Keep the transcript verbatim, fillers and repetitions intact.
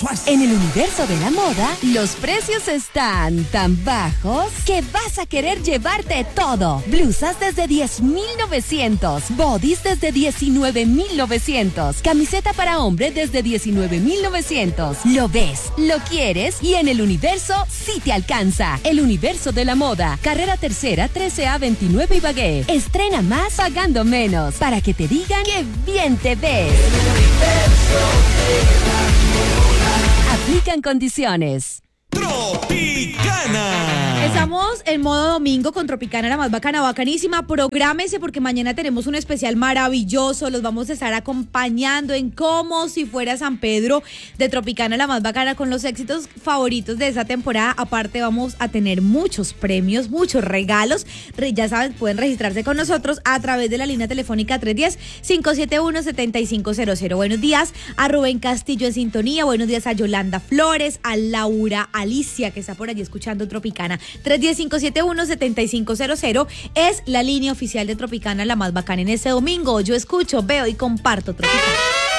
En el universo de la moda, los precios están tan bajos que vas a querer llevarte todo. Blusas desde diez mil novecientos, bodies desde diecinueve mil novecientos, camiseta para hombre desde diecinueve mil novecientos. Lo ves, lo quieres y en el universo sí te alcanza. El universo de la moda, carrera tercera, trece A veintinueve Ibagué. Estrena más pagando menos para que te digan que bien te ves. Aplican condiciones. Tropicana. Estamos en modo domingo con Tropicana, la más bacana, bacanísima. Prográmese porque mañana tenemos un especial maravilloso. Los vamos a estar acompañando en como si fuera San Pedro de Tropicana, la más bacana, con los éxitos favoritos de esa temporada. Aparte vamos a tener muchos premios, muchos regalos. Re, ya saben, pueden registrarse con nosotros a través de la línea telefónica tres uno cero, cinco siete uno, siete cinco cero cero. Buenos días a Rubén Castillo en sintonía. Buenos días a Yolanda Flores, a Laura Alicia, que está por allí escuchando Tropicana. tres uno cero, cinco siete uno, siete cinco cero cero es la línea oficial de Tropicana, la más bacana en este domingo. Yo escucho, veo y comparto Tropicana.